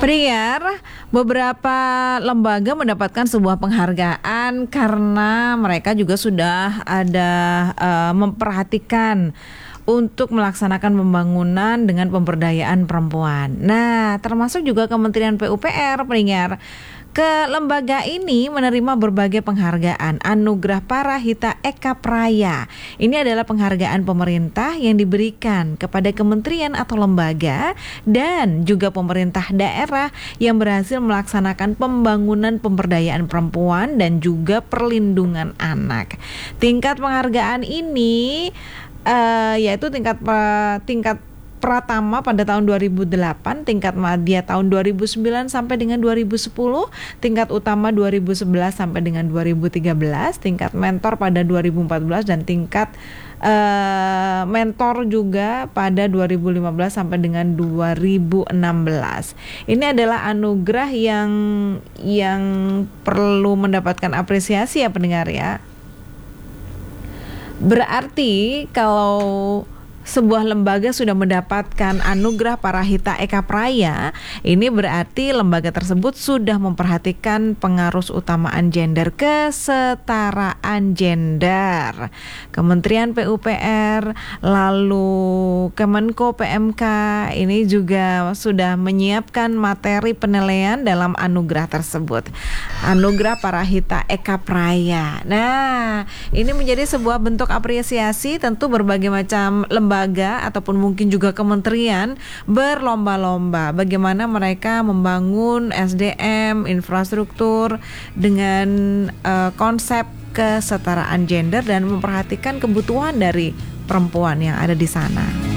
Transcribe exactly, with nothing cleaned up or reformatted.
Pendengar, beberapa lembaga mendapatkan sebuah penghargaan karena mereka juga sudah ada uh, memperhatikan untuk melaksanakan pembangunan dengan pemberdayaan perempuan. Nah, termasuk juga Kementerian P U P R, pendengar. Ke lembaga ini menerima berbagai penghargaan. Anugerah Parahita Eka Praya. Ini adalah penghargaan pemerintah yang diberikan kepada kementerian atau lembaga dan juga pemerintah daerah yang berhasil melaksanakan pembangunan pemberdayaan perempuan dan juga perlindungan anak. Tingkat penghargaan ini uh, yaitu tingkat uh, tingkat Pratama pada tahun dua ribu delapan, tingkat madya tahun dua ribu sembilan sampai dengan dua ribu sepuluh, tingkat utama dua ribu sebelas sampai dengan dua ribu tiga belas, tingkat mentor pada dua ribu empat belas dan tingkat uh, mentor juga pada dua ribu lima belas sampai dengan dua ribu enam belas. Ini adalah anugerah yang yang perlu mendapatkan apresiasi ya pendengar ya. Berarti kalau sebuah lembaga sudah mendapatkan anugerah Parahita Eka Praya, ini berarti lembaga tersebut sudah memperhatikan pengaruh utamaan gender, kesetaraan gender. Kementerian P U P R, lalu Kemenko P M K ini juga sudah menyiapkan materi penilaian dalam anugerah tersebut. Anugerah Parahita Eka Praya. Nah, ini menjadi sebuah bentuk apresiasi, tentu berbagai macam lembaga lembaga ataupun mungkin juga kementerian berlomba-lomba bagaimana mereka membangun S D M, infrastruktur dengan uh, konsep kesetaraan gender dan memperhatikan kebutuhan dari perempuan yang ada di sana.